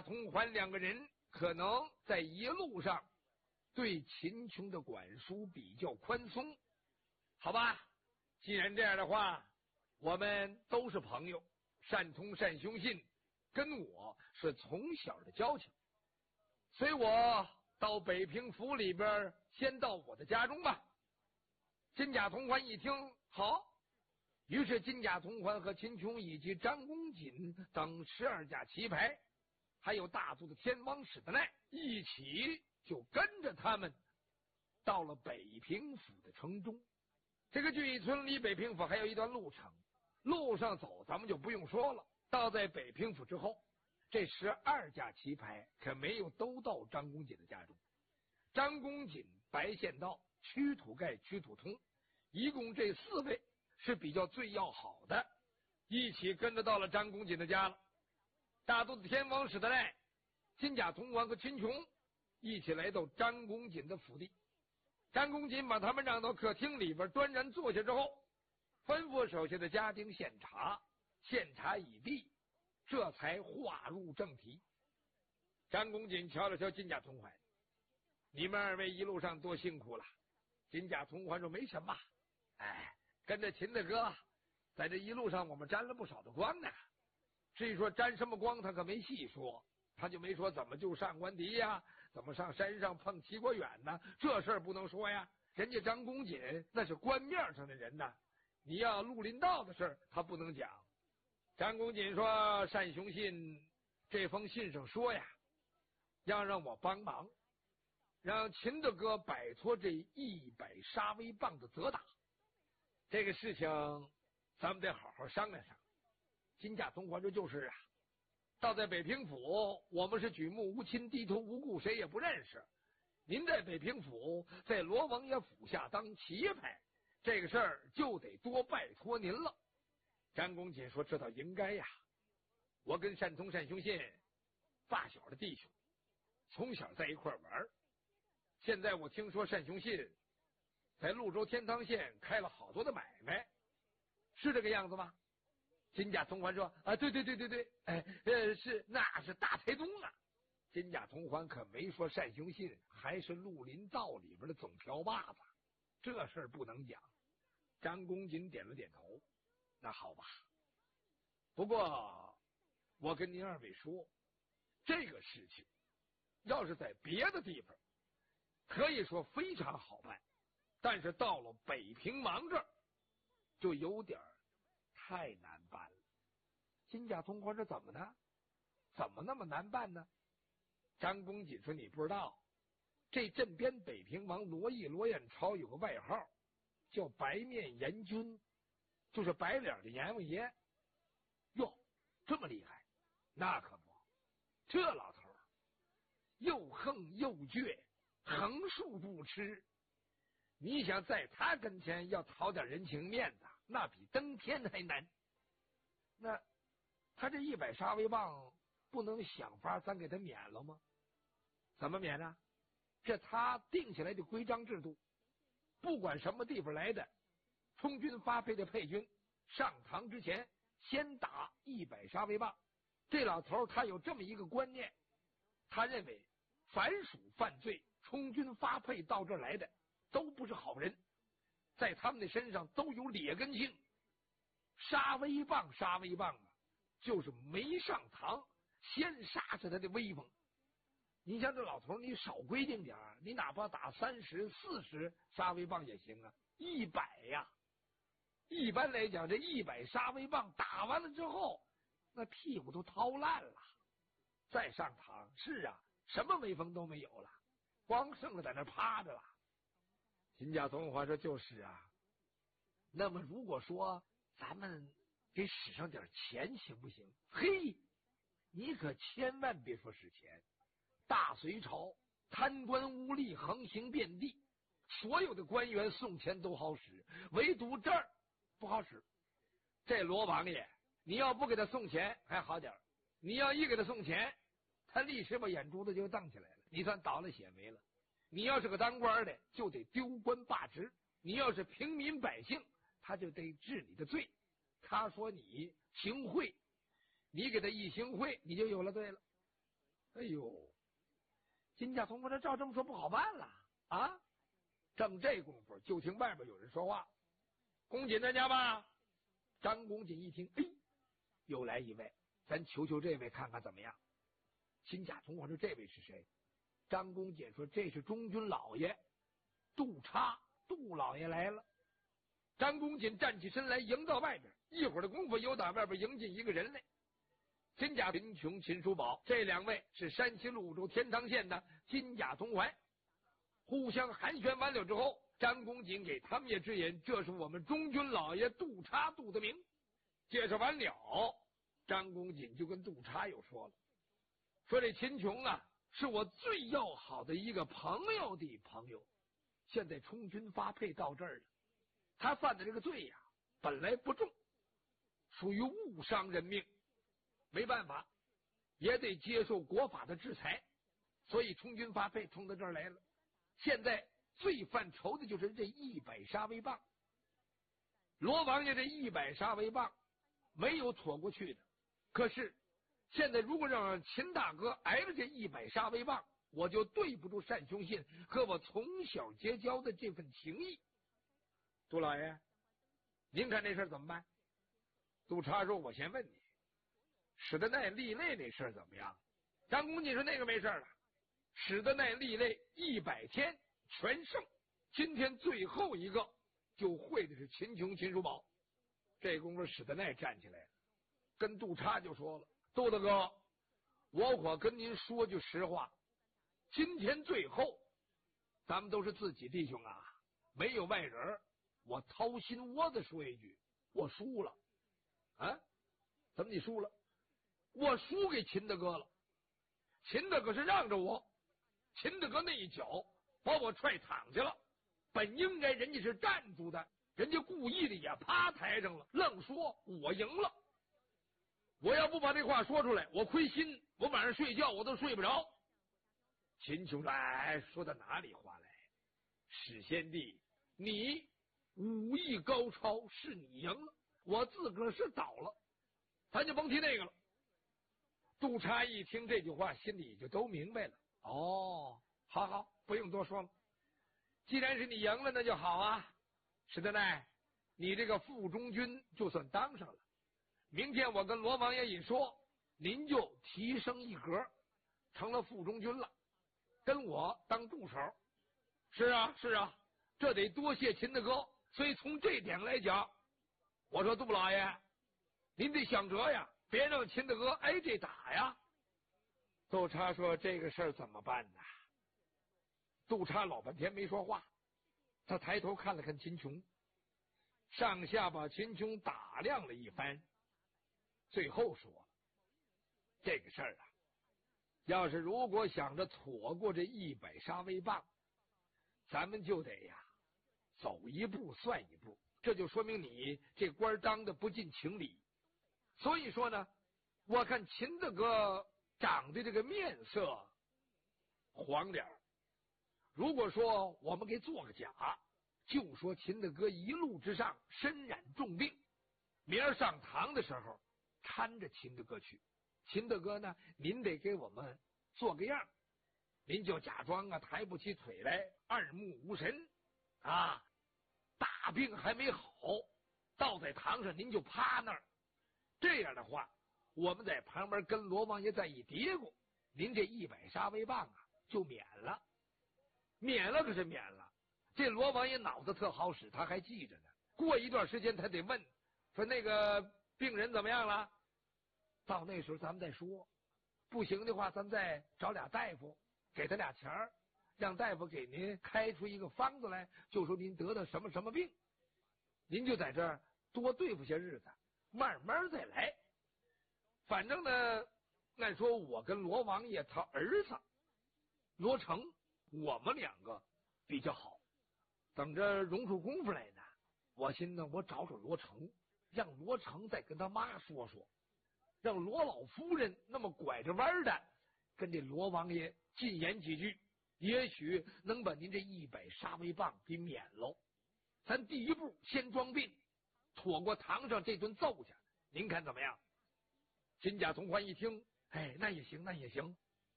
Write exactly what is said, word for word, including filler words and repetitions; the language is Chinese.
同欢两个人可能在一路上对秦琼的管束比较宽松。好吧，既然这样的话，我们都是朋友，单通单雄信跟我是从小的交情，随我到北平府里边，先到我的家中吧。金甲同欢一听好，于是金甲同欢和秦琼以及张公瑾等十二架旗牌，还有大都的天王史德赖一起就跟着他们到了北平府的城中。这个聚义村离北平府还有一段路程，路上走咱们就不用说了。到在北平府之后，这十二架旗牌可没有都到张公瑾的家中。张公瑾、白献道、屈土盖、屈土通，一共这四位是比较最要好的，一起跟着到了张公瑾的家了。大都的天王史德赖、金甲同欢和秦琼一起来到张公瑾的府地。张公瑾把他们让到客厅里边端然坐下之后，吩咐手下的家丁献茶，献茶已毕，这才话入正题。张公瑾瞧了瞧金甲同欢，你们二位一路上多辛苦了。金甲同欢说没什么，哎，跟着秦大哥在这一路上我们沾了不少的光呢。至于说沾什么光他可没细说，他就没说怎么救上官迪呀，怎么上山上碰齐国远呢，这事儿不能说呀。人家张公瑾那是官面上的人呐，你要绿林道的事儿他不能讲。张公瑾说单雄信这封信上说呀，要让我帮忙，让秦大哥摆脱这一百杀威棒的责打。这个事情咱们得好好商量商量。金甲同欢说就是啊，到在北平府我们是举目无亲，低头无顾，谁也不认识。您在北平府在罗王爷府下当旗牌，这个事儿就得多拜托您了。张公瑾说这倒应该呀，我跟单通单雄信发小的弟兄，从小在一块玩，现在我听说单雄信在潞州天堂县开了好多的买卖，是这个样子吗？金甲同欢说啊，对对对对对，哎，呃，是那是大财宗啊。金甲同欢可没说单雄信还是绿林道里边的总瓢把子，这事儿不能讲。张公瑾点了点头，那好吧，不过我跟您二位说，这个事情要是在别的地方可以说非常好办，但是到了北平邙这儿就有点太难办了。金甲同欢说怎么呢？怎么那么难办呢？张公瑾说你不知道，这镇边北平王罗毅罗彦超有个外号叫白面阎君，就是白脸的阎王爷。哟，这么厉害？那可不，这老头又横又倔，横竖不吃。你想在他跟前要讨点人情面子，那比登天还难。那他这一百杀威棒不能想法咱给他免了吗？怎么免呢？这他定下来的规章制度，不管什么地方来的充军发配的配军，上堂之前先打一百杀威棒。这老头他有这么一个观念，他认为凡属犯罪充军发配到这儿来的都不是好人，在他们的身上都有劣根性。杀威棒杀威棒啊，就是没上堂先杀死他的威风。你像这老头你少规定点，你哪怕打三十四十杀威棒也行啊，一百呀，一般来讲这一百杀威棒打完了之后那屁股都掏烂了，再上堂是啊，什么威风都没有了，光剩了在那趴着了。金甲同欢说就是啊，那么如果说咱们给使上点钱行不行？嘿，你可千万别说使钱。大隋朝贪官污吏横行遍地，所有的官员送钱都好使，唯独这儿不好使。这罗王爷你要不给他送钱还好点，你要一给他送钱，他立时把眼珠子就瞪起来了，你算倒了血霉了。你要是个当官的就得丢官罢职，你要是平民百姓他就得治你的罪。他说你行贿，你给他一行贿你就有了罪了。 哎呦，金甲从我这照这么说不好办了啊！正这功夫，就听外边有人说话：“公瑾在家吧？”张公瑾一听，哎，又来一位，咱求求这位看看怎么样。金甲从我说：“这位是谁？”张公瑾说：“这是中军老爷杜叉，杜老爷来了。”张公瑾站起身来，迎到外边。一会儿的功夫，又打外边迎进一个人来。金甲、秦琼、秦叔宝这两位是山西潞州天堂县的金甲同怀。互相寒暄完了之后，张公瑾给他们也指引，这是我们中军老爷杜叉杜德明。介绍完了，张公瑾就跟杜叉又说了，说这秦琼啊，是我最要好的一个朋友的朋友，现在充军发配到这儿了。他犯的这个罪呀，本来不重，属于误伤人命，没办法，也得接受国法的制裁，所以充军发配冲到这儿来了。现在最犯愁的就是这一百杀威棒，罗王爷这一百杀威棒没有妥过去的，可是现在如果让秦大哥挨了这一百杀威棒，我就对不住单雄信和我从小结交的这份情谊。杜老爷，您看这事怎么办？杜叉说：“我先问你，史德奈立类那事怎么样？”张公瑾说：“那个没事了，史德奈立类一百天全胜，今天最后一个就会的是秦琼、秦叔宝。”这功夫史德奈站起来了，跟杜叉就说了：“杜大哥，我可跟您说句实话，今天最后咱们都是自己弟兄啊，没有外人，我掏心窝子说一句，我输了。”啊？怎么你输了？我输给秦大哥了。秦大哥是让着我，秦大哥那一脚把我踹躺下了，本应该人家是站住的，人家故意的也趴台上了，愣说我赢了。我要不把这话说出来，我亏心，我晚上睡觉我都睡不着。秦琼说：“哎，说到哪里话来？史先帝，你武艺高超，是你赢了，我自个儿是倒了，咱就甭提那个了。”杜叉一听这句话，心里就都明白了。哦，好好，不用多说了。既然是你赢了，那就好啊。史德奈，你这个副中军就算当上了。明天我跟罗王爷一说，您就提升一格，成了副中军了，跟我当助手。是啊，是啊，这得多谢秦大哥。所以从这点来讲，我说杜老爷，您得想辙呀，别让秦大哥挨这打呀。杜叉说：“这个事儿怎么办呢？”杜叉老半天没说话，他抬头看了看秦琼，上下把秦琼打量了一番，最后说了：“这个事儿啊，要是如果想着妥过这一百杀威棒，咱们就得呀走一步算一步，这就说明你这官当的不近情理。所以说呢，我看秦大哥长的这个面色黄脸，如果说我们给做个假，就说秦大哥一路之上身染重病，明儿上堂的时候搀着秦大哥去。秦大哥呢，您得给我们做个样，您就假装啊抬不起腿来，二目无神啊，大病还没好，倒在堂上您就趴那儿。这样的话，我们在旁边跟罗王爷再一嘀咕，您这一百杀威棒啊就免了。免了可是免了，这罗王爷脑子特好使，他还记着呢。过一段时间他得问，说那个病人怎么样了？到那时候咱们再说，不行的话咱们再找俩大夫，给他俩钱儿，让大夫给您开出一个方子来，就说您得的什么什么病，您就在这儿多对付些日子，慢慢再来。反正呢，按说我跟罗王爷他儿子罗成，我们两个比较好，等着容出功夫来呢。我寻思我找找罗成，让罗成再跟他妈说说，让罗老夫人那么拐着弯的跟这罗王爷进言几句，也许能把您这一百杀威棒给免喽。咱第一步先装病，妥过堂上这顿揍去，您看怎么样？金甲从宽一听，哎，那也行，那也行。